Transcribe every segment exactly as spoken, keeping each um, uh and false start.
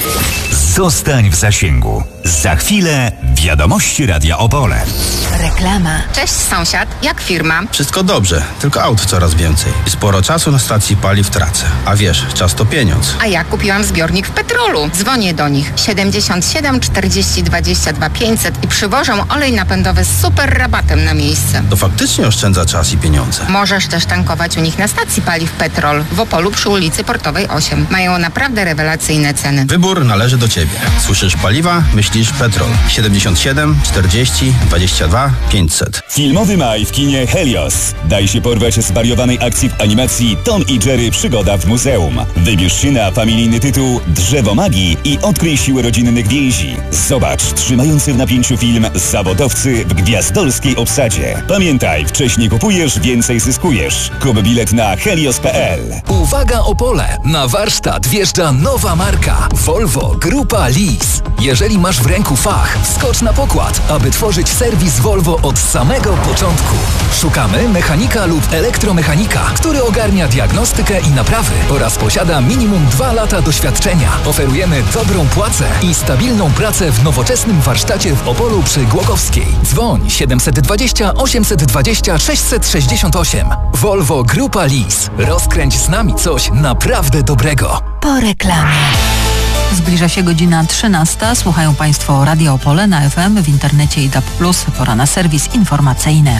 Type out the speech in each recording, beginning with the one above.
Zostań w zasięgu. Za chwilę wiadomości Radia Opole. Reklama. Cześć sąsiad, jak firma? Wszystko dobrze, tylko aut coraz więcej. I sporo czasu na stacji paliw tracę. A wiesz, czas to pieniądz. A ja kupiłam zbiornik w Petrolu. Dzwonię do nich siedemdziesiąt siedem czterdzieści dwadzieścia dwa pięćset i przywożą olej napędowy z super rabatem na miejsce. To faktycznie oszczędza czas i pieniądze. Możesz też tankować u nich na stacji paliw Petrol w Opolu przy ulicy Portowej osiem. Mają naprawdę rewelacyjne ceny. Wybór należy do Ciebie. Słyszysz paliwa? Myślisz Petrol. siedemdziesiąt siedem czterdzieści dwadzieścia dwa pięćset. Filmowy maj w kinie Helios. Daj się porwać zwariowanej akcji w animacji Tom i Jerry Przygoda w muzeum. Wybierz się na familijny tytuł Drzewo Magii i odkryj siłę rodzinnych więzi. Zobacz trzymający w napięciu film Zawodowcy w gwiazdorskiej obsadzie. Pamiętaj, wcześniej kupujesz, więcej zyskujesz. Kup bilet na helios kropka p l. Uwaga Opole! Na warsztat wjeżdża nowa marka Volvo Grupa Lease. Jeżeli masz w ręku fach, skocz na pokład, aby tworzyć serwis Volvo od samego początku. Szukamy mechanika lub elektromechanika, który ogarnia diagnostykę i naprawy oraz posiada minimum dwa lata doświadczenia. Oferujemy dobrą płacę i stabilną pracę w nowoczesnym warsztacie w Opolu przy Głogowskiej. Dzwoń siedem dwa zero osiem dwa zero sześć sześć osiem. Volvo Grupa Lease. Rozkręć z nami coś naprawdę dobrego. Po reklamie. Zbliża się godzina trzynasta. Słuchają Państwo Radio Opole na F M, w internecie i D A B plus. Pora na serwis informacyjny.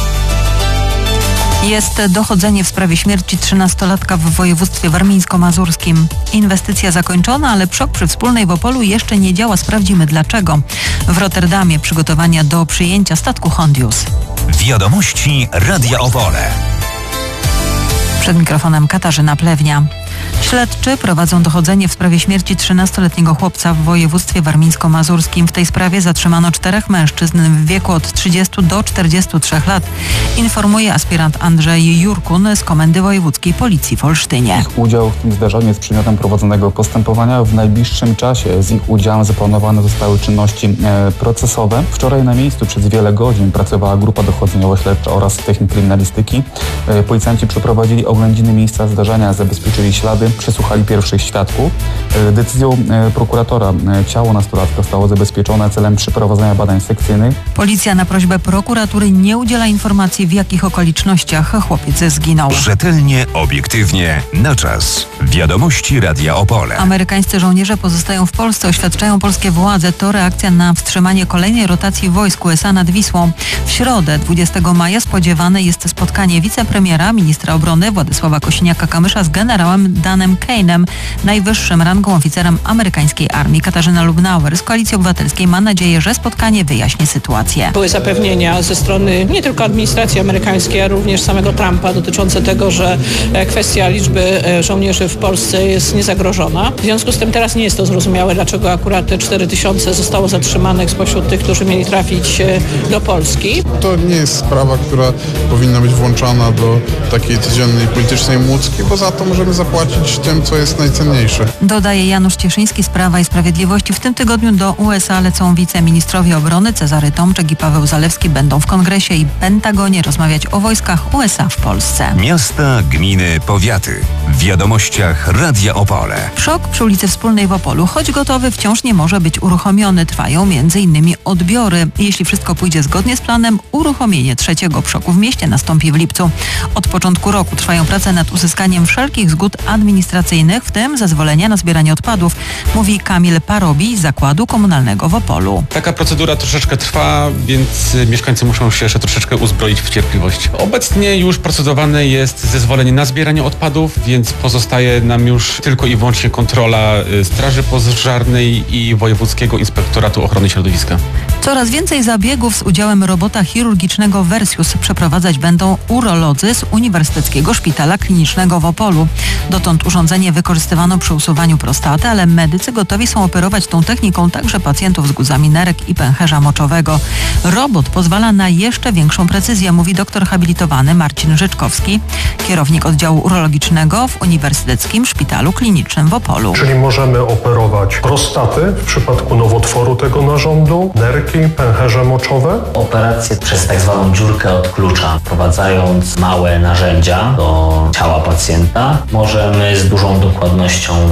Jest dochodzenie w sprawie śmierci trzynastolatka w województwie warmińsko-mazurskim. Inwestycja zakończona, ale przok przy Wspólnej w Opolu jeszcze nie działa. Sprawdzimy dlaczego. W Rotterdamie przygotowania do przyjęcia statku Hondius. Wiadomości Radia Opole. Przed mikrofonem Katarzyna Plewnia. Śledczy prowadzą dochodzenie w sprawie śmierci trzynastoletniego chłopca w województwie warmińsko-mazurskim. W tej sprawie zatrzymano czterech mężczyzn w wieku od trzydziestu do czterdziestu trzech lat, informuje aspirant Andrzej Jurkun z Komendy Wojewódzkiej Policji w Olsztynie. Ich udział w tym zdarzeniu jest przedmiotem prowadzonego postępowania. W najbliższym czasie z ich udziałem zaplanowane zostały czynności e, procesowe. Wczoraj na miejscu przez wiele godzin pracowała grupa dochodzeniowo-śledcza oraz technik kryminalistyki. E, policjanci przeprowadzili oględziny miejsca zdarzenia, zabezpieczyli ślady, przesłuchali pierwszych świadków. Decyzją prokuratora ciało nastolatka zostało zabezpieczone celem przeprowadzenia badań sekcyjnych. Policja na prośbę prokuratury nie udziela informacji, w jakich okolicznościach chłopiec zginął. Rzetelnie, obiektywnie, na czas. Wiadomości Radia Opole. Amerykańscy żołnierze pozostają w Polsce, oświadczają polskie władze. To reakcja na wstrzymanie kolejnej rotacji wojsk U S A nad Wisłą. W środę, dwudziestego maja, spodziewane jest spotkanie wicepremiera, ministra obrony Władysława Kosiniaka-Kamysza z generałem Danem Kane'em, najwyższym rangą oficerem amerykańskiej armii. Katarzyna Lubnauer z Koalicji Obywatelskiej ma nadzieję, że spotkanie wyjaśni sytuację. Były zapewnienia ze strony nie tylko administracji amerykańskiej, a również samego Trumpa dotyczące tego, że kwestia liczby żołnierzy w Polsce jest niezagrożona. W związku z tym teraz nie jest to zrozumiałe, dlaczego akurat te cztery tysiące zostało zatrzymanych spośród tych, którzy mieli trafić do Polski. To nie jest sprawa, która powinna być włączana do takiej codziennej politycznej młódzki, bo za to możemy zapłacić tym, co jest najcenniejsze. Dodaje Janusz Cieszyński z Prawa i Sprawiedliwości. W tym tygodniu do U S A lecą wiceministrowie obrony Cezary Tomczyk i Paweł Zalewski. Będą w Kongresie i Pentagonie rozmawiać o wojskach U S A w Polsce. Miasta, gminy, powiaty. W wiadomościach Radia Opole. Przok przy ulicy Wspólnej w Opolu, choć gotowy, wciąż nie może być uruchomiony. Trwają między innymi odbiory. Jeśli wszystko pójdzie zgodnie z planem, uruchomienie trzeciego przoku w mieście nastąpi w lipcu. Od początku roku trwają prace nad uzyskaniem wszelkich zgód administracyjnych, w tym zezwolenia na zbieranie odpadów, mówi Kamil Parobi z Zakładu Komunalnego w Opolu. Taka procedura troszeczkę trwa, więc mieszkańcy muszą się jeszcze troszeczkę uzbroić w cierpliwość. Obecnie już procedowane jest zezwolenie na zbieranie odpadów, więc pozostaje nam już tylko i wyłącznie kontrola Straży Pożarnej i Wojewódzkiego Inspektoratu Ochrony Środowiska. Coraz więcej zabiegów z udziałem robota chirurgicznego Versius przeprowadzać będą urolodzy z Uniwersyteckiego Szpitala Klinicznego w Opolu. Dotąd urządzenie wykorzystywano przy usuwaniu prostaty, ale medycy gotowi są operować tą techniką także pacjentów z guzami nerek i pęcherza moczowego. Robot pozwala na jeszcze większą precyzję, mówi doktor habilitowany Marcin Życzkowski, kierownik oddziału urologicznego w Uniwersyteckim Szpitalu Klinicznym w Opolu. Czyli możemy operować prostaty w przypadku nowotworu tego narządu, nerki, pęcherze moczowe. Operację przez tak zwaną dziurkę od klucza, wprowadzając małe narzędzia do ciała pacjenta, możemy z dużą dokładnością wyciąć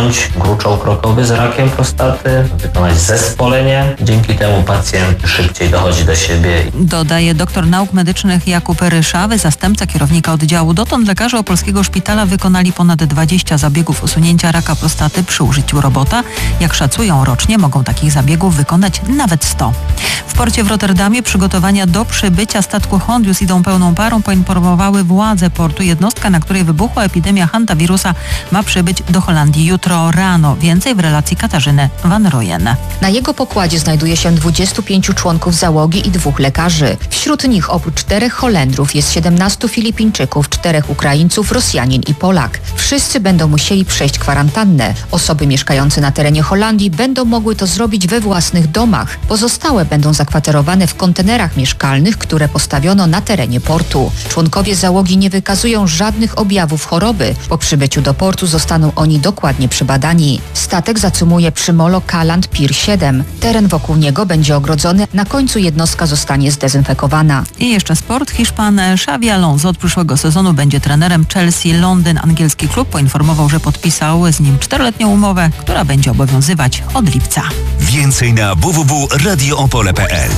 usunąć gruczoł krokowy z rakiem prostaty, wykonać zespolenie. Dzięki temu pacjent szybciej dochodzi do siebie. Dodaje doktor nauk medycznych Jakub Ryszawy, zastępca kierownika oddziału. Dotąd lekarze Opolskiego Szpitala wykonali ponad dwadzieścia zabiegów usunięcia raka prostaty przy użyciu robota. Jak szacują, rocznie mogą takich zabiegów wykonać nawet sto. W porcie w Rotterdamie przygotowania do przybycia statku Hondius idą pełną parą, poinformowały władze portu. Jednostka, na której wybuchła epidemia hantawirusa, ma przybyć do Holandii jutro rano. Więcej w relacji Katarzyny Van Rooyen. Na jego pokładzie znajduje się dwudziestu pięciu członków załogi i dwóch lekarzy. Wśród nich oprócz czterech Holendrów jest siedemnastu Filipińczyków, czterech Ukraińców, Rosjanin i Polak. Wszyscy będą musieli przejść kwarantannę. Osoby mieszkające na terenie Holandii będą mogły to zrobić we własnych domach. Pozostałe będą zakwaterowane w kontenerach mieszkalnych, które postawiono na terenie portu. Członkowie załogi nie wykazują żadnych objawów choroby. Po przybyciu do portu zostaną oni dokładnie przebadani. Statek zacumuje przy molo Kaland Pier siedem. Teren wokół niego będzie ogrodzony, na końcu jednostka zostanie zdezynfekowana. I jeszcze sport. Hiszpan Xavi Alonso od przyszłego sezonu będzie trenerem Chelsea Londyn. Angielski klub poinformował, że podpisał z nim czteroletnią umowę, która będzie obowiązywać od lipca. Więcej na w w w kropka radio opole kropka p l.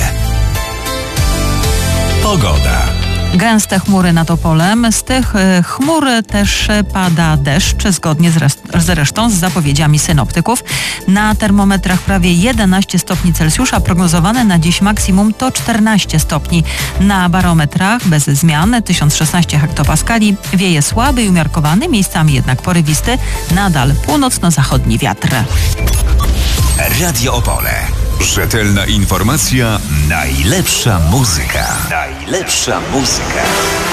Pogoda. Gęste chmury nad Opolem. Z tych chmur też pada deszcz, zgodnie z, rest- z resztą, z zapowiedziami synoptyków. Na termometrach prawie jedenaście stopni Celsjusza, prognozowane na dziś maksimum to czternaście stopni. Na barometrach bez zmian tysiąc szesnaście hektopaskali. Wieje słaby i umiarkowany, miejscami jednak porywisty. Nadal północno-zachodni wiatr. Radio Opole. Rzetelna informacja, najlepsza muzyka. Najlepsza muzyka.